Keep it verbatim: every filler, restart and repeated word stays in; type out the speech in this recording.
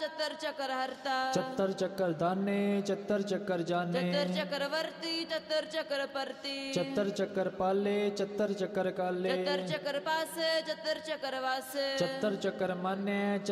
चतर चकर हरता चतर चक्कर दाने चतर चक्कर जाने चतर चक्रवर्ती चतर चक्र परती चतर चक्कर पाले चतर चक्कर काले चतर चक्र पास चतर चक्र वास चतर चक्कर माने